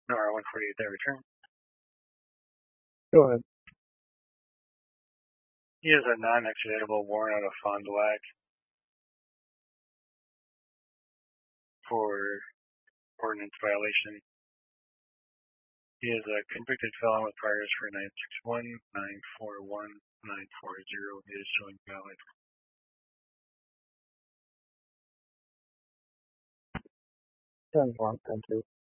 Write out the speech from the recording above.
R148 that return. Go ahead. He has a non-extraditable warrant out of Fond du Lac for ordinance violation. He is a convicted felon with priors for 961, 941, 940. It is showing valid. 10-1, 10-2.